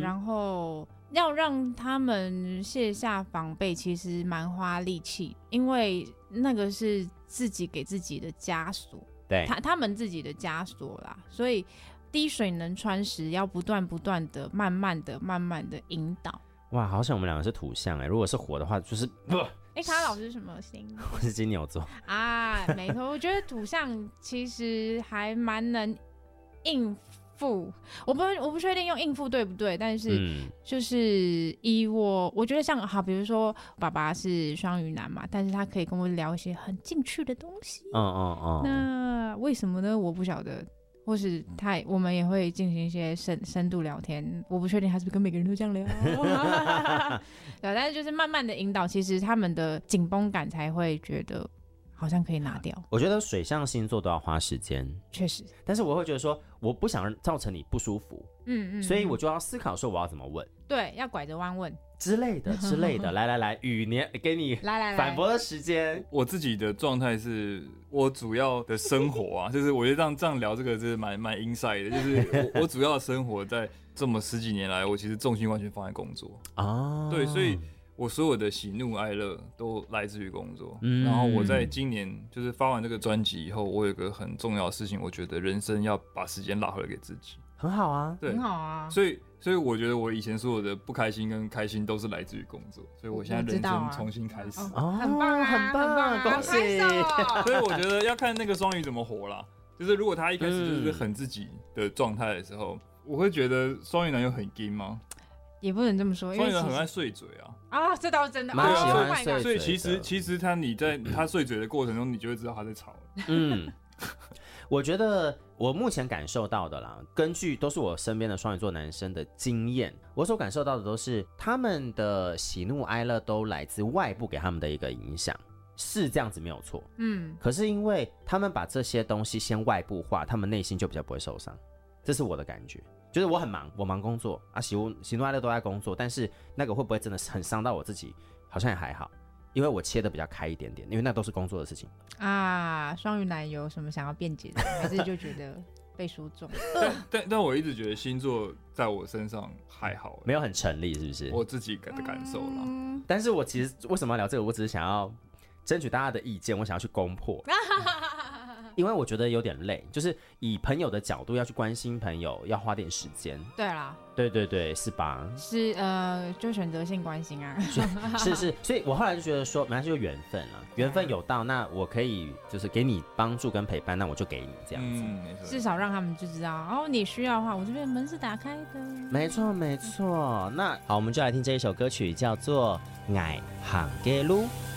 然后要让他们卸下防备，其实蛮花力气，因为那个是自己给自己的枷锁， 对， 他们自己的枷锁啦，所以滴水能穿石，要不断的、慢慢的引导。 哇，好像我们两个是土象哎，如果是火的话，就是卡老师是什么星？ 我是金牛座啊，没错，我觉得土象其实还蛮能应付，我不确定用应付对不对，但是就是以我觉得像好，比如说爸爸是双鱼男嘛，但是他可以跟我聊一些很进去的东西，那为什么呢？我不晓得。或是我们也会进行一些深度聊天，我不确定他是不是跟每个人都这样聊对，但是就是慢慢的引导，其实他们的紧绷感才会觉得好像可以拿掉。 我觉得水象星座都要花时间， 确实， 但是我会觉得说我不想造成你不舒服，所以我就要思考说我要怎么问， 对，要拐着弯问之类的来雨年给你反驳的时间。 我自己的状态是我主要的生活啊就是我觉得这样聊这个就是蛮 inside 的，就是我主要的生活在这么10几年来，我其实重心完全放在工作啊，对，所以我所有的喜怒哀乐都来自于工作，然后我在今年就是发完这个专辑以后，我有一个很重要的事情，我觉得人生要把时间拉回来给自己， 很好啊， 对， 很好啊， 所以我觉得我以前所有的不开心跟开心都是来自于工作，所以我现在人生重新开始， 很棒啊，很棒， 恭喜！ 所以我觉得要看那个双鱼怎么活啦，就是如果他一开始就是很自己的状态的时候，我会觉得双鱼男有很硬吗？ 也不能这么说， 双鱼男很爱碎嘴啊， 这倒是真的， 蛮喜欢碎嘴的， 所以其实你在他碎嘴的过程中，你就会知道他在吵。 我觉得我目前感受到的啦，根据都是我身边的双鱼座男生的经验，我所感受到的都是他们的喜怒哀乐都来自外部给他们的一个影响，是这样子没有错。可是因为他们把这些东西先外部化，他们内心就比较不会受伤，这是我的感觉。就是我很忙，我忙工作啊，喜怒哀乐都在工作，但是那个会不会真的很伤到我自己？好像也还好。因为我切的比较开一点点，因为那都是工作的事情啊。双鱼男有什么想要辩解的，还是就觉得被说中？ 但我一直觉得星座在我身上还好， 没有很成立，是不是？ 我自己的感受啦。 但是我其实为什么要聊这个？我只是想要争取大家的意见，我想要去攻破。因为我觉得有点累，就是以朋友的角度要去关心朋友，要花点时间。 对啦， 对，是吧？ 是就选择性关心啊。 是，所以我后来就觉得说，没关系，就缘分了，缘分有到，那我可以就是给你帮助跟陪伴，那我就给你这样子。 至少让他们就知道，你需要的话，我这边门是打开的。 没错。那好，我们就来听这一首歌曲，叫做《爱行嘅路》。